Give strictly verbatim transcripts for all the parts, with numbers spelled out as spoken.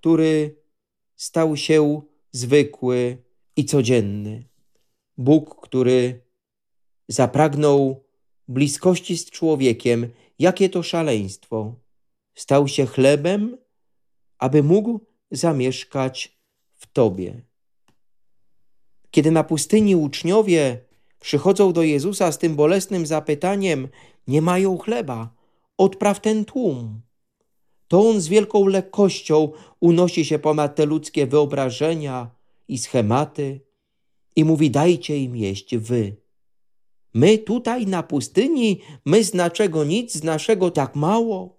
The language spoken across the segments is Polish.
który stał się zwykły i codzienny. Bóg, który zapragnął bliskości z człowiekiem. Jakie to szaleństwo! Stał się chlebem, aby mógł zamieszkać w Tobie. Kiedy na pustyni uczniowie przychodzą do Jezusa z tym bolesnym zapytaniem: nie mają chleba, odpraw ten tłum, to On z wielką lekkością unosi się ponad te ludzkie wyobrażenia i schematy i mówi: dajcie im jeść wy. My tutaj na pustyni, my z naszego nic, z naszego tak mało.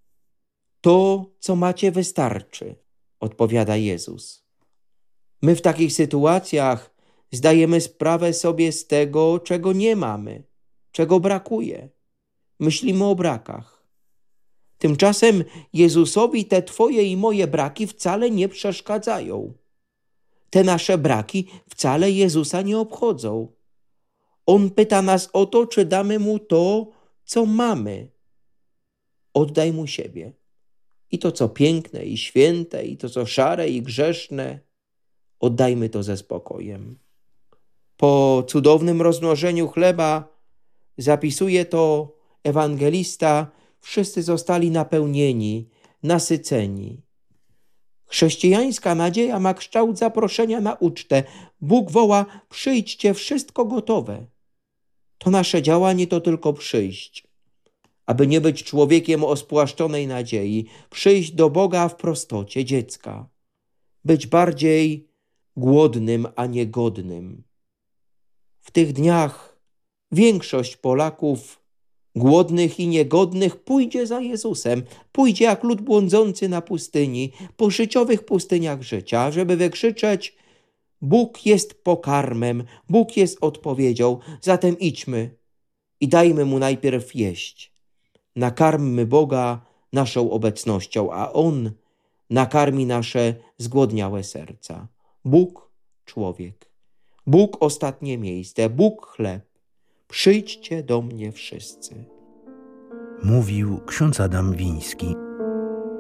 To, co macie, wystarczy, odpowiada Jezus. My w takich sytuacjach zdajemy sprawę sobie z tego, czego nie mamy, czego brakuje. Myślimy o brakach. Tymczasem Jezusowi te twoje i moje braki wcale nie przeszkadzają. Te nasze braki wcale Jezusa nie obchodzą. On pyta nas o to, czy damy Mu to, co mamy. Oddaj Mu siebie. I to, co piękne i święte, i to, co szare i grzeszne, oddajmy to ze spokojem. Po cudownym rozmnożeniu chleba, zapisuje to ewangelista, wszyscy zostali napełnieni, nasyceni. Chrześcijańska nadzieja ma kształt zaproszenia na ucztę. Bóg woła: przyjdźcie, wszystko gotowe. To nasze działanie to tylko przyjść, aby nie być człowiekiem o spłaszczonej nadziei, przyjść do Boga w prostocie dziecka, być bardziej głodnym, a nie godnym. W tych dniach większość Polaków, głodnych i niegodnych, pójdzie za Jezusem, pójdzie jak lud błądzący na pustyni, po życiowych pustyniach życia, żeby wykrzyczeć: Bóg jest pokarmem, Bóg jest odpowiedzią, zatem idźmy i dajmy Mu najpierw jeść. Nakarmmy Boga naszą obecnością, a On nakarmi nasze zgłodniałe serca. Bóg, człowiek. Bóg, ostatnie miejsce. Bóg, chleb. Przyjdźcie do mnie wszyscy. Mówił ksiądz Adam Wiński.